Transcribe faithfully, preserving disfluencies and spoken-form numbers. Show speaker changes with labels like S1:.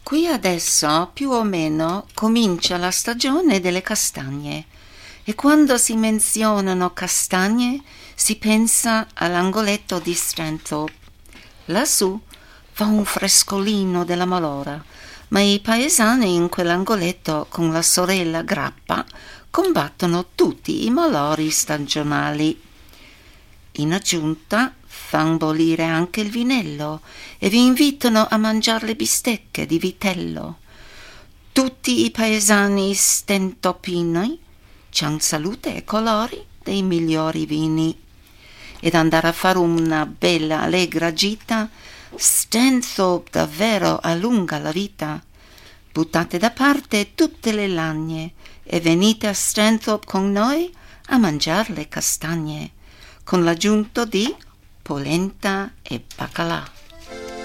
S1: Qui adesso più o meno comincia la stagione delle castagne e quando si menzionano castagne si pensa all'angoletto di Stanthorpe. Lassù fa un frescolino della malora, ma i paesani in quell'angoletto con la sorella Grappa combattono tutti i malori stagionali. In aggiunta fan bollire anche il vinello e vi invitano a mangiare le bistecche di vitello. Tutti i paesani stentopini c'han salute e colori dei migliori vini. Ed andare a fare una bella allegra gita, Stanthorpe davvero allunga la vita. Buttate da parte tutte le lagne e venite a Stanthorpe con noi a mangiare le castagne, con l'aggiunto di polenta e baccalà.